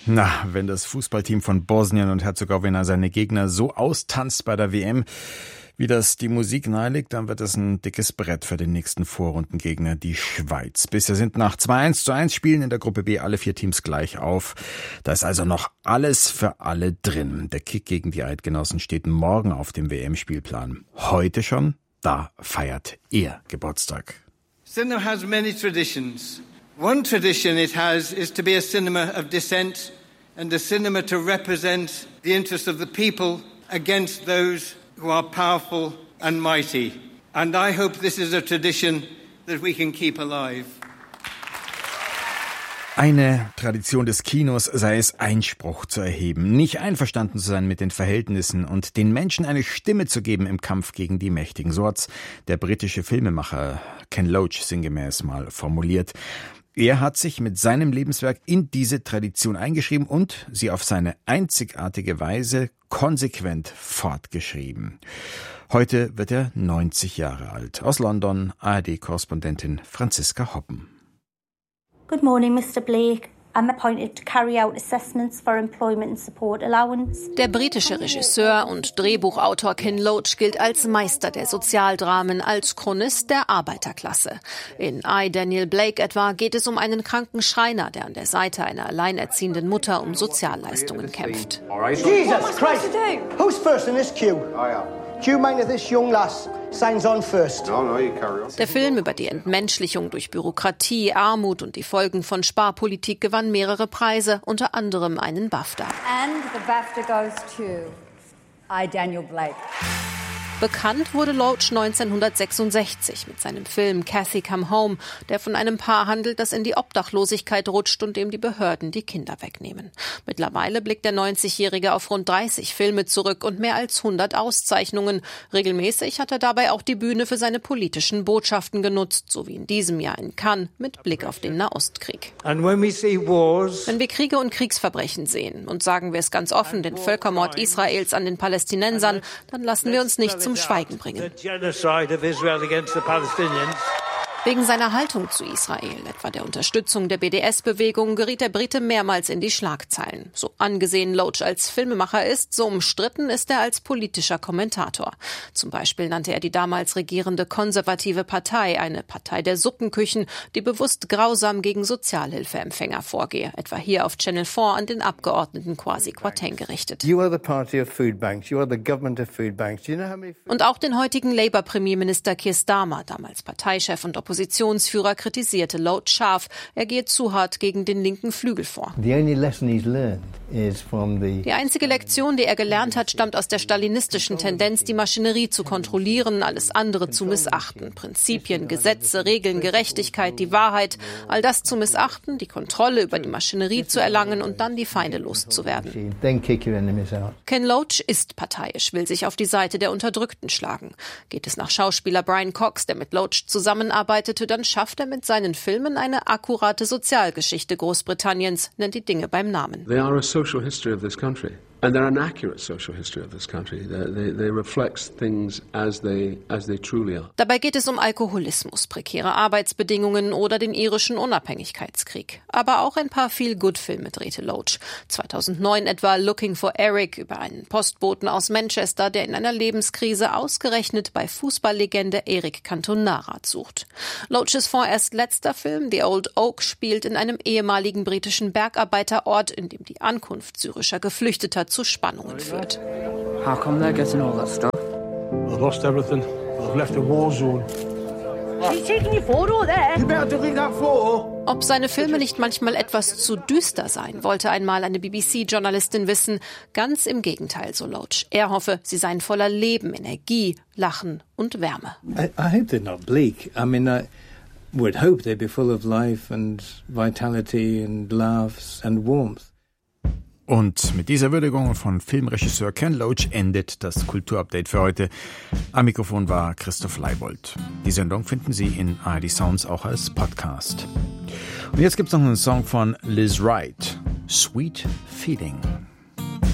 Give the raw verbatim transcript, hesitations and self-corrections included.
Na, wenn das Fußballteam von Bosnien und Herzegowina seine Gegner so austanzt bei der W M, wie das die Musik nahelegt, dann wird es ein dickes Brett für den nächsten Vorrundengegner, die Schweiz. Bisher sind nach zwei eins zu eins Spielen in der Gruppe B alle vier Teams gleich auf. Da ist also noch alles für alle drin. Der Kick gegen die Eidgenossen steht morgen auf dem W M-Spielplan. Heute schon, da feiert er Geburtstag. Cinema has many traditions. One tradition it has is to be a cinema of dissent and a cinema to represent the interests of the people against those who are powerful and mighty. And I hope this is a tradition that we can keep alive. Eine Tradition des Kinos sei es, Einspruch zu erheben, nicht einverstanden zu sein mit den Verhältnissen und den Menschen eine Stimme zu geben im Kampf gegen die Mächtigen. So hat's der britische Filmemacher Ken Loach sinngemäß mal formuliert. Er hat sich mit seinem Lebenswerk in diese Tradition eingeschrieben und sie auf seine einzigartige Weise konsequent fortgeschrieben. Heute wird er neunzig Jahre alt. Aus London, A R D-Korrespondentin Franziska Hoppen. Good morning, Mister Blake. I'm appointed to carry out assessments for employment and support allowance. Der britische Regisseur und Drehbuchautor Ken Loach gilt als Meister der Sozialdramen, als Chronist der Arbeiterklasse. In I, Daniel Blake etwa geht es um einen kranken Schreiner, der an der Seite einer alleinerziehenden Mutter um Sozialleistungen kämpft. Jesus Christ! Who's first in this queue? Queue minded this young lass. Signs on first. Der Film über die Entmenschlichung durch Bürokratie, Armut und die Folgen von Sparpolitik gewann mehrere Preise, unter anderem einen BAFTA. And the BAFTA goes to I, Daniel Blake. Bekannt wurde Loach neunzehnhundertsechsundsechzig mit seinem Film Cathy Come Home, der von einem Paar handelt, das in die Obdachlosigkeit rutscht und dem die Behörden die Kinder wegnehmen. Mittlerweile blickt der neunzigjährige auf rund dreißig Filme zurück und mehr als hundert Auszeichnungen. Regelmäßig hat er dabei auch die Bühne für seine politischen Botschaften genutzt, so wie in diesem Jahr in Cannes mit Blick auf den Nahostkrieg. And when we see wars, Wenn wir Kriege und Kriegsverbrechen sehen, und sagen wir es ganz offen, den Völkermord Israels an den Palästinensern, dann lassen wir uns nicht zum Schweigen bringen. Wegen seiner Haltung zu Israel, etwa der Unterstützung der B D S-Bewegung, geriet der Brite mehrmals in die Schlagzeilen. So angesehen Loach als Filmemacher ist, so umstritten ist er als politischer Kommentator. Zum Beispiel nannte er die damals regierende konservative Partei eine Partei der Suppenküchen, die bewusst grausam gegen Sozialhilfeempfänger vorgehe, etwa hier auf Channel vier an den Abgeordneten Kwasi Kwarteng gerichtet. Und auch den heutigen Labour-Premierminister Keir Starmer, damals Parteichef und Oppositionsführer, kritisierte Loach scharf. Er gehe zu hart gegen den linken Flügel vor. Die einzige Lektion, die er gelernt hat, stammt aus der stalinistischen Tendenz, die Maschinerie zu kontrollieren, alles andere zu missachten. Prinzipien, Gesetze, Regeln, Gerechtigkeit, die Wahrheit, all das zu missachten, die Kontrolle über die Maschinerie zu erlangen und dann die Feinde loszuwerden. Ken Loach ist parteiisch, will sich auf die Seite der Unterdrückten schlagen. Geht es nach Schauspieler Brian Cox, der mit Loach zusammenarbeitet, dann schafft er mit seinen Filmen eine akkurate Sozialgeschichte Großbritanniens, nennt die Dinge beim Namen. They are a social history of this country. And they're an accurate social history of this country. They, they, they reflect things as they, as they truly are. Dabei geht es um Alkoholismus, prekäre Arbeitsbedingungen oder den irischen Unabhängigkeitskrieg. Aber auch ein paar Feel-Good-Filme drehte Loach. zweitausendneun etwa Looking for Eric über einen Postboten aus Manchester, der in einer Lebenskrise ausgerechnet bei Fußballlegende Eric Cantona Rat sucht. Loach's vorerst letzter Film, The Old Oak, spielt in einem ehemaligen britischen Bergarbeiterort, in dem die Ankunft syrischer Geflüchteter zu Spannungen führt. How come they're getting all that stuff? I've lost everything. I've left a war zone. He's taking your photo there. You better delete that photo. Ob seine Filme nicht manchmal etwas zu düster seien, wollte einmal eine B B C-Journalistin wissen. Ganz im Gegenteil, so Loach. Er hoffe, sie seien voller Leben, Energie, Lachen und Wärme. I, I hope they're not bleak. I mean, I would hope they'd be full of life and vitality and laughs and warmth. Und mit dieser Würdigung von Filmregisseur Ken Loach endet das Kulturupdate für heute. Am Mikrofon war Christoph Leibold. Die Sendung finden Sie in A R D Sounds auch als Podcast. Und jetzt gibt's noch einen Song von Liz Wright, Sweet Feeling.